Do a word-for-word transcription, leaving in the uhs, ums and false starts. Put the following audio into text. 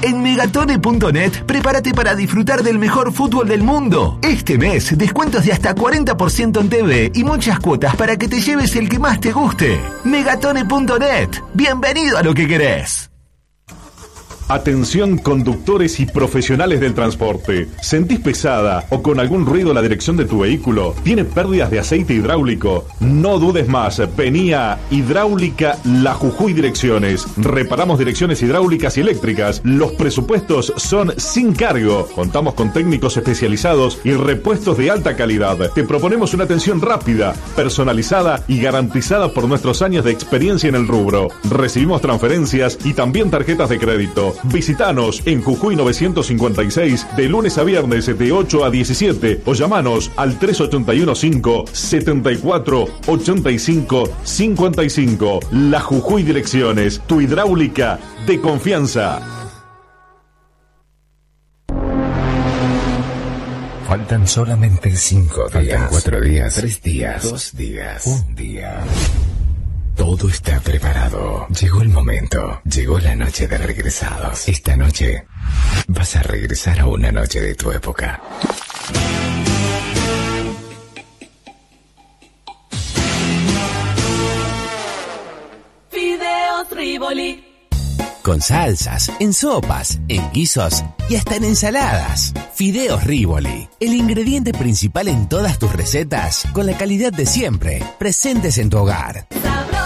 En megatone punto net, prepárate para disfrutar del mejor fútbol del mundo. Este mes, descuentos de hasta cuarenta por ciento en T V y muchas cuotas para que te lleves el que más te guste. megatone punto net. Bienvenido a lo que querés. Atención conductores y profesionales del transporte. ¿Sentís pesada o con algún ruido la dirección de tu vehículo? ¿Tiene pérdidas de aceite hidráulico? No dudes más. Vení a Hidráulica La Jujuy Direcciones. Reparamos direcciones hidráulicas y eléctricas. Los presupuestos son sin cargo. Contamos con técnicos especializados y repuestos de alta calidad. Te proponemos una atención rápida, personalizada y garantizada por nuestros años de experiencia en el rubro. Recibimos transferencias y también tarjetas de crédito. Visítanos en Jujuy novecientos cincuenta y seis de lunes a viernes de ocho a diecisiete o llamanos al tres ocho uno cinco, siete cuatro, ocho cinco, cinco cinco. La Jujuy Direcciones, tu hidráulica de confianza. Faltan solamente cinco días. Faltan cuatro días. Tres días. Dos días. Un día. Todo está preparado. Llegó el momento. Llegó la noche de regresados. Esta noche vas a regresar a una noche de tu época. Fideos Rivoli. Con salsas, en sopas, en guisos y hasta en ensaladas. Fideos Rivoli, el ingrediente principal en todas tus recetas, con la calidad de siempre, presentes en tu hogar.